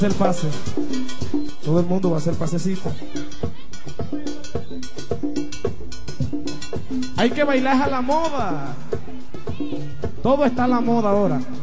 El pase. Todo el mundo va a hacer pasecito. Hay que bailar a la moda. Todo está a la moda ahora.